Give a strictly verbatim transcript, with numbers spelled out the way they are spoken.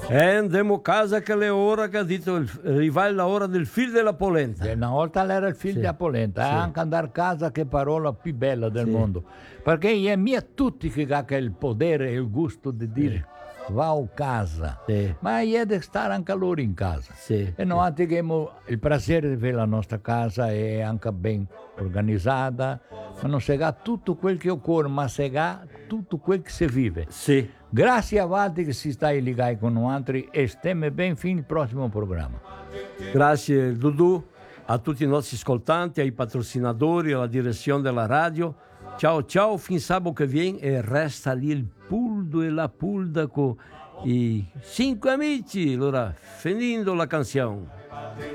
E andiamo a casa che è ora che ha detto il, arriva la ora del figlio della polenta. Una volta era il figlio Sì. della polenta, Sì. anche andare a casa che parola più bella del Sì. mondo. Perché è mia tutti che ha il potere e il gusto di dire va a casa, Sì. ma è di stare anche loro in casa. Sì. E noi abbiamo il piacere di vedere la nostra casa è anche ben organizzata, ma non si ha tutto quel che occorre, ma si ha tutto quel che si vive. Sì. Grazie a voi che si stai legati con noi e stiamo ben fino al prossimo programma. Grazie Dudu, a tutti i nostri ascoltanti, ai patrocinatori, alla direzione della radio. Ciao ciao, fin sabato che viene e resta lì il puldo e la pulda con i cinque amici. Allora, finendo la canzone.